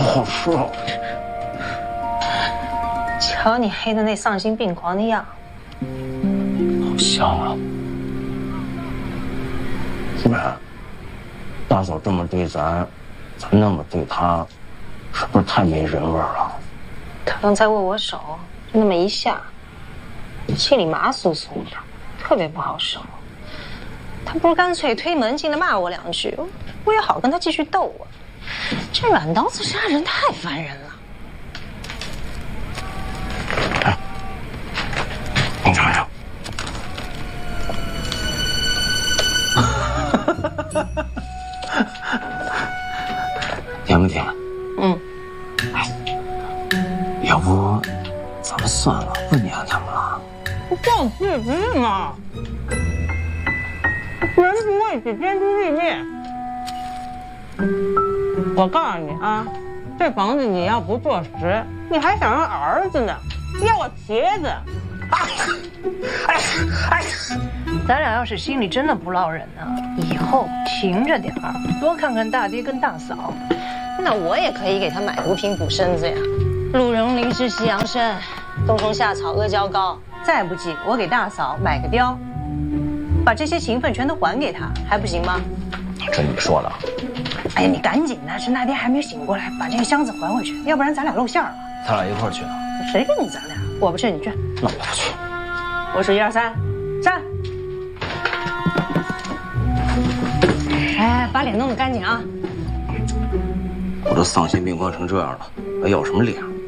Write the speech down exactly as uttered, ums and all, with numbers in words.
好吃啊！ 瞧你黑的那丧心病狂的样， 好香啊！不然，大嫂这么对咱，咱那么对她，是不是太没人味了？ 他刚才握我手，就那么一下，心里麻酥酥的，特别不好受。他不如干脆推门进来骂我两句，我也好跟他继续斗啊。这软刀子杀人太烦人了。 哎，你尝尝。甜不甜？ 嗯。 哎，要不咱们算了，不撵他们了。 放屁不是吗？人不为己，天诛地灭。我告诉你啊，这房子你要不坐实，你还想要儿子呢，要我茄子。哎哎哎！咱俩要是心里真的不落忍呢，以后停着点儿，多看看大爹跟大嫂。那我也可以给他买补品补身子呀，鹿茸灵芝西洋参，冬虫夏草阿胶糕。再不济，我给大嫂买个貂，把这些情分全都还给他，还不行吗？ 这你说的？ 哎呀，你赶紧的，趁大爹还没有醒过来，把这个箱子还回去，要不然咱俩露馅了。 咱俩一块儿去啊？ 谁跟你咱俩？我不去，你去。 那我不去。 我数一二三，站！哎，把脸弄得干净啊！ 我都丧心病狂成这样了，还要什么脸？